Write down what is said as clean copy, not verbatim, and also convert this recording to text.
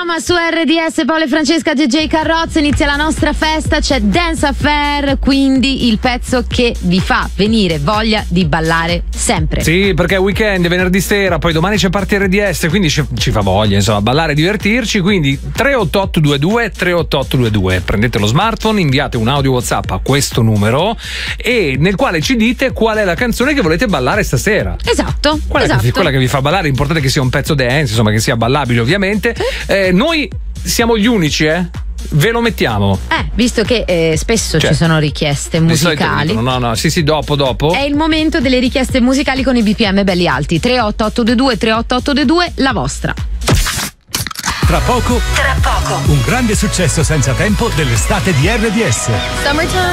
Drama su RDS, Paolo e Francesca, JJ Carrozza, inizia la nostra festa, c'è Dance Affair, quindi il pezzo che vi fa venire voglia di ballare sempre. Sì, perché è weekend, venerdì sera, poi domani c'è Party RDS, quindi ci fa voglia, insomma, ballare e divertirci, quindi 38822, prendete lo smartphone, inviate un audio WhatsApp a questo numero e nel quale ci dite qual è la canzone che volete ballare stasera. Esatto. Quella che vi fa ballare, l'importante è che sia un pezzo dance, insomma, che sia ballabile ovviamente. Noi siamo gli unici, ve lo mettiamo. Visto che spesso ci sono richieste musicali. No, sì, dopo. È il momento delle richieste musicali con i BPM belli alti. 38822, la vostra. Tra poco, un grande successo senza tempo dell'estate di RDS. Summertime.